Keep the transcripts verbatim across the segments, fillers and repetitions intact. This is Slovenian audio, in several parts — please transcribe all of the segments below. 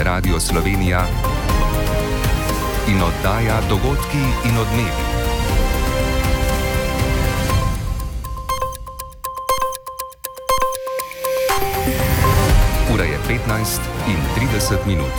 je Radio Slovenija in oddaja Dogodki in odmevi. Ura je petnajst in trideset minut.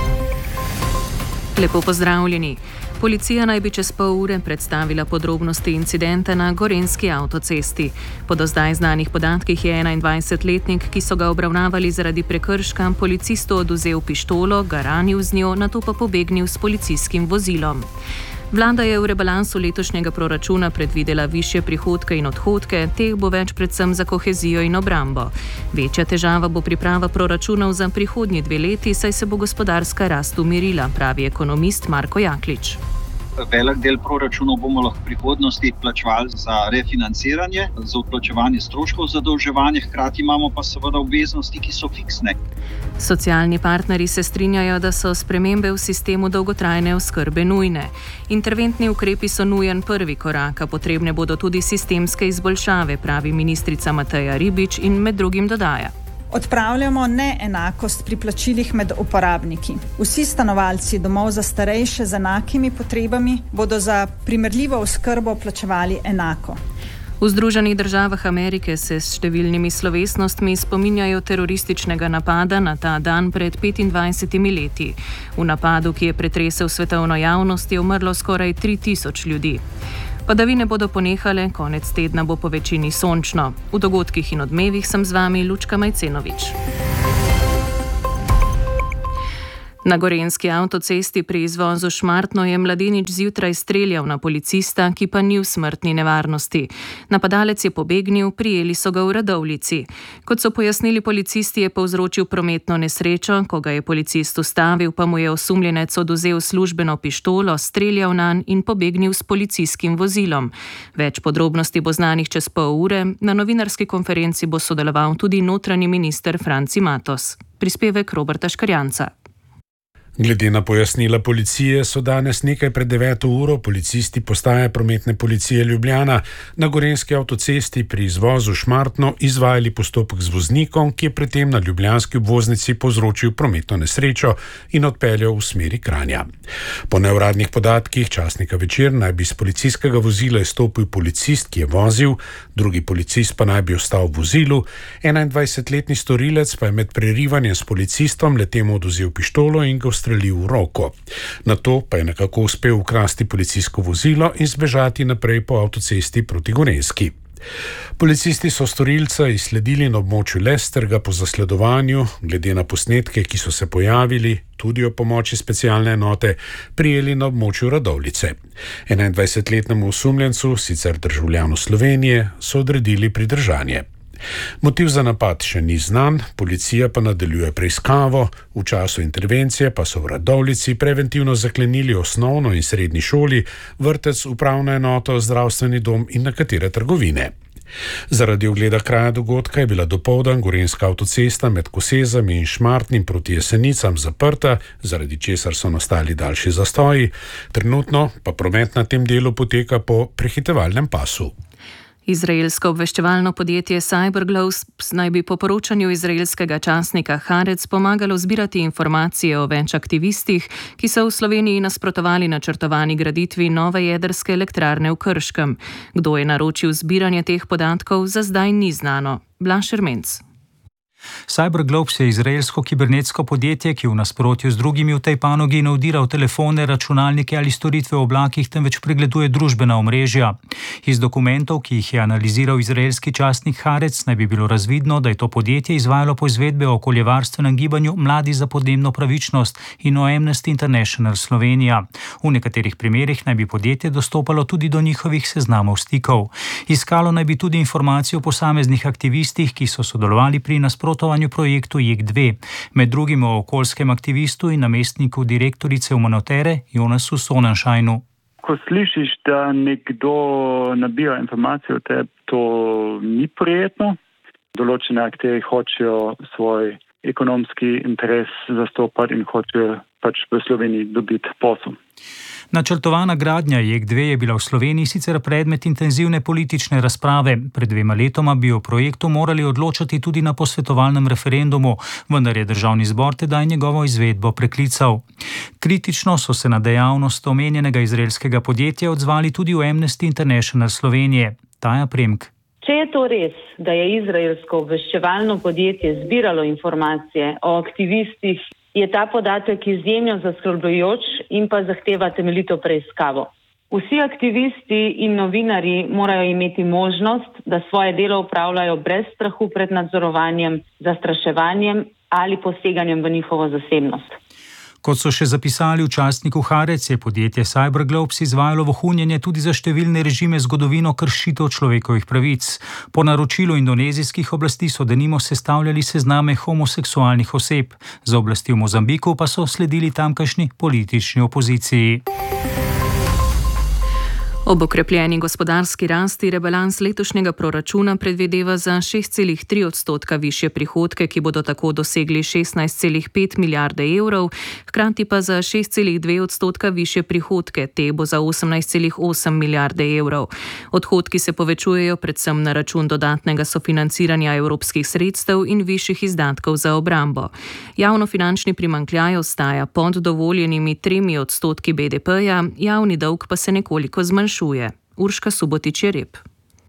Lepo pozdravljeni. Policija naj bi čez pol ure predstavila podrobnosti incidenta na gorenjski avtocesti. Po do zdaj znanih podatkih je enaindvajsetletnik, ki so ga obravnavali zaradi prekrška, policistu odvzel pištolo, ga ranil z njo, nato pa pobegnil s policijskim vozilom. Vlada je v rebalansu letošnjega proračuna predvidela višje prihodke in odhodke, teh bo več predvsem za kohezijo in obrambo. Večja težava bo priprava proračunov za prihodnji dve leti, saj se bo gospodarska rast umirila, pravi ekonomist Marko Jaklič. Velik del proračunov bomo lahko v prihodnosti plačevali za refinanciranje, za odplačevanje stroškov zadolževanja, hkrati imamo pa seveda obveznosti, ki so fiksne. Socialni partnerji se strinjajo, da so spremembe v sistemu dolgotrajne oskrbe nujne. Interventni ukrepi so nujen prvi korak, a potrebne bodo tudi sistemske izboljšave, pravi ministrica Mateja Ribič in med drugim dodaja. Odpravljamo neenakost pri plačilih med uporabniki. Vsi stanovalci domov za starejše z enakimi potrebami bodo za primerljivo oskrbo plačevali enako. V Združenih državah Amerike se s številnimi slovesnostmi spominjajo terorističnega napada na ta dan pred petindvajsetimi leti. V napadu, ki je pretresel svetovno javnost, je umrlo skoraj tri tisoč ljudi. Padavine bodo ponehale, konec tedna bo po večini sončno. V dogodkih in odmevih sem z vami Lučka Majcenovič. Na gorenjski avtocesti pri izvozu Šmartno je mladenič zjutraj streljal na policista, ki pa ni v smrtni nevarnosti. Napadalec je pobegnil, prijeli so ga v Radovljici. Kot so pojasnili policisti, je povzročil prometno nesrečo, ko ga je policist ustavil, pa mu je osumljenec odvzel službeno pištolo, streljal nanj in pobegnil s policijskim vozilom. Več podrobnosti bo znanih čez pol ure, na novinarski konferenci bo sodeloval tudi notranji minister Franci Matos. Prispevek Roberta Škarjanca. Glede na pojasnila policije so danes nekaj pred deveto uro policisti postaje prometne policije Ljubljana na gorenjski avtocesti pri izvozu Šmartno izvajali postopek z voznikom, ki je predtem na ljubljanski obvoznici povzročil prometno nesrečo in odpeljal v smeri Kranja. Po neuradnih podatkih časnika Večer naj bi iz policijskega vozila izstopil policist, ki je vozil, drugi policist pa naj bi ostal v vozilu, enaindvajsetletni storilec pa je med prerivanjem s policistom letemu odvzel pištolo in ga ustrelil v roko. Nato pa je nekako uspel ukrasti policijsko vozilo in zbežati naprej po avtocesti proti Gorenjski. Policisti so storilca izsledili na območju Lestrga po zasledovanju, glede na posnetke, ki so se pojavili, tudi o pomoči specialne enote, prijeli na območju Radovljice. enaindvajsetletnemu osumljencu, sicer državljanu Slovenije, so odredili pridržanje. Motiv za napad še ni znan, policija pa nadaljuje preiskavo, v času intervencije pa so v Radovljici preventivno zaklenili osnovno in srednji šoli, vrtec, upravno enoto, zdravstveni dom in nekatere trgovine. Zaradi ogleda kraja dogodka je bila dopoldan gorenjska avtocesta med Kosezami in Šmartnim proti Jesenicam zaprta, zaradi česar so nastali daljši zastoji, trenutno pa promet na tem delu poteka po prehitevalnem pasu. Izraelsko obveščevalno podjetje Cyberglobes naj bi po poročanju izraelskega časnika Haaretz pomagalo zbirati informacije o več aktivistih, ki so v Sloveniji nasprotovali načrtovani graditvi nove jedrske elektrarne v Krškem. Kdo je naročil zbiranje teh podatkov, za zdaj ni znano. Blaž Ermenc. Cyberglobes je izraelsko kibernetsko podjetje, ki v nasprotju z drugimi v tej panogi ne vdira v telefone, računalnike ali storitve v oblakih, temveč pregleduje družbena omrežja. Iz dokumentov, ki jih je analiziral izraelski časnik Haaretz, naj bi bilo razvidno, da je to podjetje izvajalo poizvedbe o okoljevarstvenem gibanju Mladi za podnebno pravičnost in o Amnesty International Slovenija. V nekaterih primerih naj bi podjetje dostopalo tudi do njihovih seznamov stikov. Iskalo naj bi tudi informacije o posameznih aktivistih, ki so sodelovali pri nasprotovanju projektu J E K dve, med drugim o okoljskem aktivistu in namestniku direktorice Umonotere Jonasu Sonnenscheinu. Ko slišiš, da nekdo nabira informacije o tebi, to ni prijetno. Določene akteri hočejo svoj ekonomski interes zastopati in hočejo pač v Sloveniji dobiti posel. Načrtovana gradnja J E K dve je bila v Sloveniji sicer predmet intenzivne politične razprave. Pred dvema letoma bi o projektu morali odločati tudi na posvetovalnem referendumu, vendar je državni zbor tedaj njegovo izvedbo preklical. Kritično so se na dejavnost omenjenega izraelskega podjetja odzvali tudi v Amnesty International Slovenije. Taja Premk. Če je to res, da je izraelsko obveščevalno podjetje zbiralo informacije o aktivistih, je ta podatek izjemno zaskrbljujoč in pa zahteva temeljito preiskavo. Vsi aktivisti in novinarji morajo imeti možnost, da svoje delo opravljajo brez strahu pred nadzorovanjem, zastraševanjem ali poseganjem v njihovo zasebnost. Kot so še zapisali v časniku Haaretz, je podjetje CyberGlobes izvajalo vohunjenje tudi za številne režime zgodovino kršitev človekovih pravic. Po naročilu indonezijskih oblasti so denimo sestavljali sezname homoseksualnih oseb. Za oblasti v Mozambiku pa so sledili tamkajšnji politični opoziciji. Ob okrepljeni gospodarski rasti rebalans letošnjega proračuna predvideva za šest celih tri odstotka višje prihodke, ki bodo tako dosegli šestnajst celih pet milijarde evrov, hkrati pa za šest celih dve odstotka višje prihodke, te bo za osemnajst celih osem milijarde evrov. Odhodki se povečujejo predvsem na račun dodatnega sofinanciranja evropskih sredstev in višjih izdatkov za obrambo. Javnofinančni primanjkljaj ostaja pod dovoljenimi tremi odstotki B D P-ja, javni dolg pa se nekoliko zmanjšuje. Urška Subotič je rep.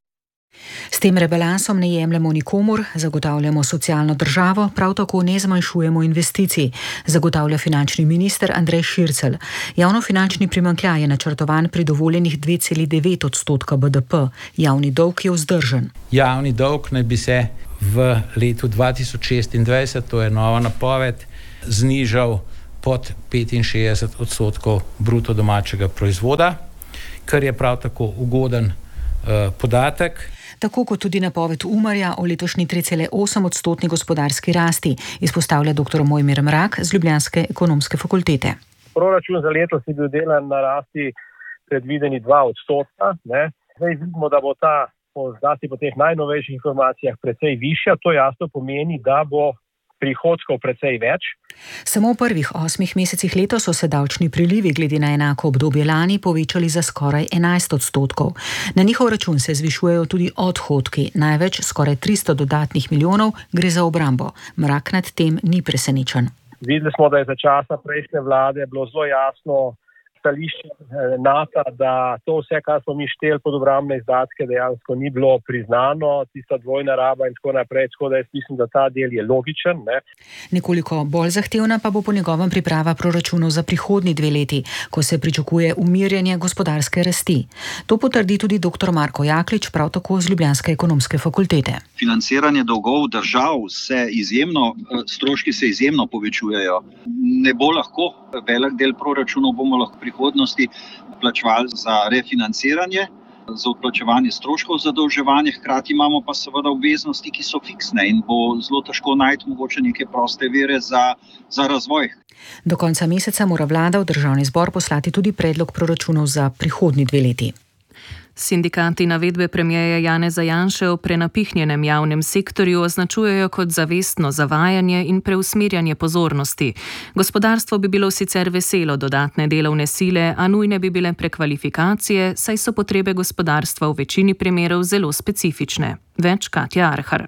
S tem rebalansom ne jemljemo nikomur, zagotavljamo socialno državo, prav tako ne zmanjšujemo investicij, zagotavlja finančni minister Andrej Šircelj. Javnofinančni primanjkljaj je načrtovan pri dovoljenih dve celih devet odstotka B D P. Javni dolg je vzdržen. Javni dolg naj bi se v letu dva tisoč šestindvajset, to je nova napoved, znižal pod petinšestdeset odstotkov bruto domačega proizvoda, kar je prav tako ugoden uh, podatek. Tako kot tudi napoved Umarja o letošnji tri celih osem odstotni gospodarski rasti, izpostavlja dr. Mojmir Mrak z Ljubljanske ekonomske fakultete. Proračun za letos je bil delan na rasti predvideni dva odstotka. Ne? Zdaj vidimo, da bo ta, po, zlasti po teh najnovejših informacijah, precej višja. To jasno pomeni, da bo prihodkov precej več. Samo v prvih osmih mesecih letos so se davčni prilivi glede na enako obdobje lani povečali za skoraj enajst odstotkov. Na njihov račun se zvišujejo tudi odhodki. Največ, skoraj tristo dodatnih milijonov, gre za obrambo. Mrak nad tem ni presenečen. Videli smo, da je za časa prejšnje vlade bilo zelo jasno stališče NATO, da to vse, kar smo mi šteli pod obrambne izdatke, dejansko ni bilo priznano, tista dvojna raba in tako naprej, tako da jaz mislim, da ta del je logičen. Ne? Nekoliko bolj zahtevna pa bo po njegovem priprava proračunov za prihodnji dve leti, ko se pričakuje umirjanje gospodarske rasti. To potrdi tudi dr. Marko Jaklič, prav tako z Ljubljanske ekonomske fakultete. Financiranje dolgov držav se izjemno, stroški se izjemno povečujejo. Ne bo lahko, velik del proračunov bomo lahko v prihodnosti plačevali za refinanciranje, za odplačevanje stroškov zadolževanja, hkrati imamo pa seveda obveznosti, ki so fiksne in bo zelo težko najti mogoče neke proste vire za, za razvoj. Do konca meseca mora vlada v državni zbor poslati tudi predlog proračunov za prihodnji dve leti. Sindikati navedbe premierja Janeza Janše o prenapihnjenem javnem sektorju označujejo kot zavestno zavajanje in preusmerjanje pozornosti. Gospodarstvo bi bilo sicer veselo dodatne delovne sile, a nujne bi bile prekvalifikacije, saj so potrebe gospodarstva v večini primerov zelo specifične. Več Katja Arhar.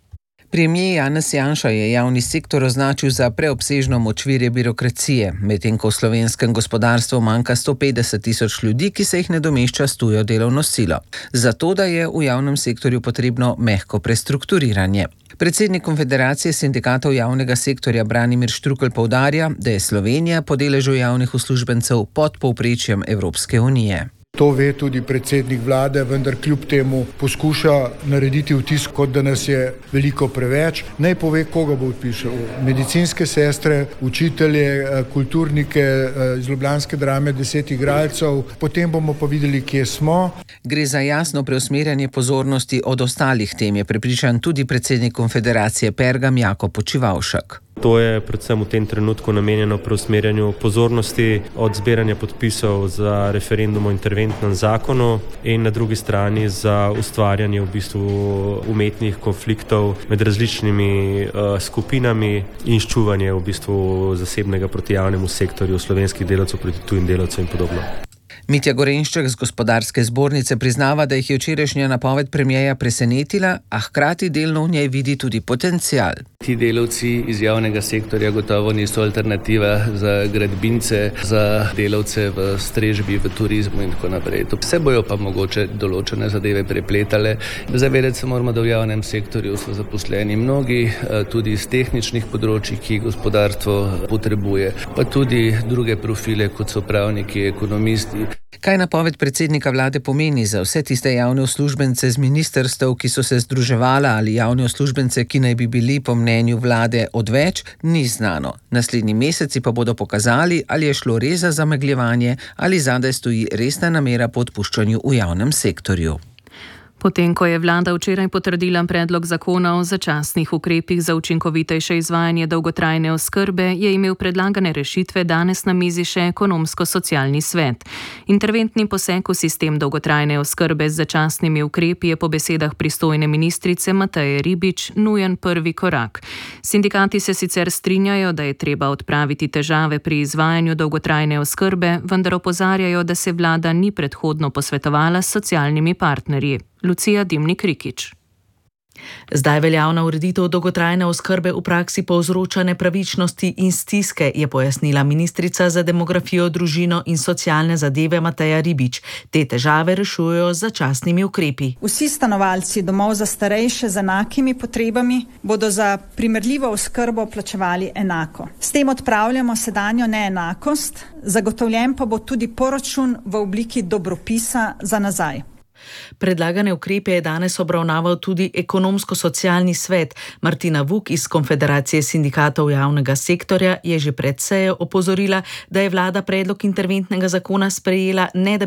Premier Janez Janša je javni sektor označil za preobsežno močvirje birokracije, medtem ko v slovenskem gospodarstvu manjka sto petdeset tisoč ljudi, ki se jih nadomešča s tujo delovno silo. Zato, da je v javnem sektorju potrebno mehko prestrukturiranje. Predsednik Konfederacije sindikatov javnega sektorja Branimir Štrukelj poudarja, da je Slovenija po deležu javnih uslužbencev pod povprečjem Evropske unije. To ve tudi predsednik vlade, vendar kljub temu poskuša narediti vtis, kot da nas je veliko preveč. Naj pove, koga bo odpišel. Medicinske sestre, učitelje, kulturnike iz ljubljanske drame, deset igralcev. Potem bomo pa videli, kje smo. Gre za jasno preusmerjanje pozornosti od ostalih tem, je prepričan tudi predsednik Konfederacije Pergam Jakob Počivavšek. To je predvsem v tem trenutku namenjeno preusmerjanju pozornosti od zbiranja podpisov za referendum o interventnem zakonu in na drugi strani za ustvarjanje v bistvu umetnih konfliktov med različnimi uh, skupinami in ščuvanje v bistvu zasebnega proti javnemu sektorju, slovenskih delavcev proti tujim delavcem in podobno. Mitja Gorenšček z Gospodarske zbornice priznava, da jih je včerajšnja napoved premierja presenetila, a hkrati delno v njej vidi tudi potencial. Ti delavci iz javnega sektorja gotovo niso alternativa za gradbince, za delavce v strežbi, v turizmu in tako naprej. Vse bojo pa mogoče določene zadeve prepletale. Zavedati se moramo, da v javnem sektorju so zaposleni mnogi, tudi iz tehničnih področij, ki gospodarstvo potrebuje, pa tudi druge profile, kot so pravniki, ekonomisti. Kaj napoved predsednika vlade pomeni za vse tiste javne uslužbence z ministrstev, ki so se združevala, ali javne uslužbence, ki naj bi bili po mnenju vlade odveč, ni znano. Naslednji meseci pa bodo pokazali, ali je šlo res za zamegljevanje ali zadaj stoji resna namera po odpuščanju v javnem sektorju. Potem, ko je vlada včeraj potrdila predlog zakona o začasnih ukrepih za učinkovitejše izvajanje dolgotrajne oskrbe, je imel predlagane rešitve danes na mizi še ekonomsko-socialni svet. Interventni poseg v sistem dolgotrajne oskrbe z začasnimi ukrepi je po besedah pristojne ministrice Mateje Ribič nujen prvi korak. Sindikati se sicer strinjajo, da je treba odpraviti težave pri izvajanju dolgotrajne oskrbe, vendar opozarjajo, da se vlada ni predhodno posvetovala s socialnimi partnerji. Lucija Dimnik-Rikič. Zdaj veljavna ureditev dolgotrajne oskrbe v praksi povzroča nepravičnosti in stiske, je pojasnila ministrica za demografijo, družino in socialne zadeve Mateja Ribič. Te težave rešujejo z začasnimi ukrepi. Vsi stanovalci domov za starejše z enakimi potrebami bodo za primerljivo oskrbo plačevali enako. S tem odpravljamo sedanjo neenakost, zagotovljen pa bo tudi poračun v obliki dobropisa za nazaj. Predlagane ukrepe je danes obravnaval tudi ekonomsko-socialni svet. Martina Vuk iz Konfederacije sindikatov javnega sektorja je že pred sejo opozorila, da je vlada predlog interventnega zakona sprejela, ne da